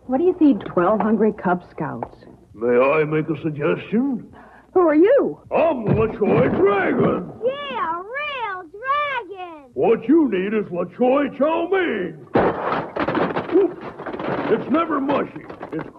What do you feed 12 hungry Cub Scouts? May I make a suggestion? Who are you? I'm the LaChoy Dragon. Yeah, a real dragon. What you need is LaChoy Chow Mein. It's never mushy. It's